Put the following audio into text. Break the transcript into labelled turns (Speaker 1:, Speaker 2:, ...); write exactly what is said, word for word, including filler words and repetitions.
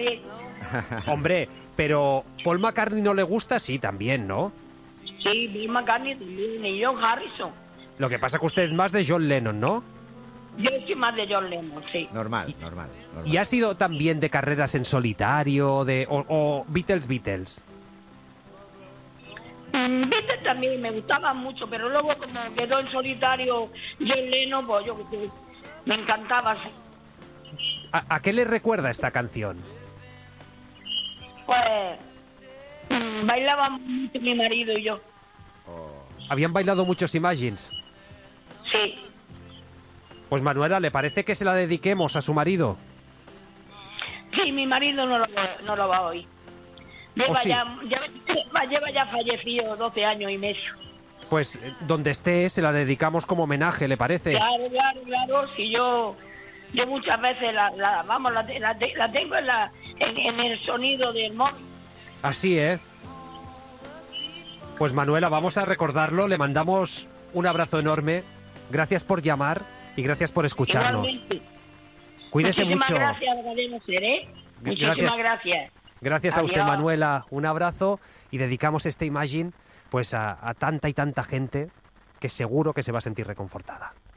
Speaker 1: también.
Speaker 2: Hombre, pero Paul McCartney no le gusta, sí, también, ¿no?
Speaker 1: Sí, Bill McCartney también, y John Harrison.
Speaker 2: Lo que pasa es que usted es más de John Lennon, ¿no?
Speaker 1: Yo soy más de John Lennon, sí.
Speaker 3: Normal, normal, normal.
Speaker 2: ¿Y ha sido también de carreras en solitario, de o, o Beatles, Beatles?
Speaker 1: Mm, Beatles también me gustaba mucho, pero luego como quedó en solitario John Lennon, pues yo que sé, me encantaba. Sí.
Speaker 2: ¿A, ¿A qué le recuerda esta canción?
Speaker 1: Pues mm, bailábamos mucho mi marido y yo.
Speaker 3: Oh.
Speaker 2: ¿Habían bailado muchos Imagines?
Speaker 1: Sí.
Speaker 2: Pues Manuela, ¿le parece que se la dediquemos a su marido?
Speaker 1: Sí, mi marido no lo, no lo va a oír. Lleva,
Speaker 2: ¿Oh, sí?
Speaker 1: ya, ya, lleva ya fallecido doce años y medio.
Speaker 2: Pues eh, donde esté se la dedicamos como homenaje, ¿le parece?
Speaker 1: Claro, claro, claro. Si yo, yo muchas veces la, la vamos, la, la, la tengo en, la, en, en el sonido del móvil.
Speaker 2: Así, ¿eh? Pues Manuela, vamos a recordarlo, le mandamos un abrazo enorme. Gracias por llamar y gracias por escucharnos.
Speaker 1: Igualmente.
Speaker 2: Cuídese
Speaker 1: Muchísimas
Speaker 2: mucho.
Speaker 1: gracias, Cadena Ser, ¿eh? Muchísimas
Speaker 2: Gracias.
Speaker 1: gracias.
Speaker 2: Gracias a
Speaker 1: Adiós.
Speaker 2: usted, Manuela. Un abrazo y dedicamos este Imagine pues a, a tanta y tanta gente que seguro que se va a sentir reconfortada.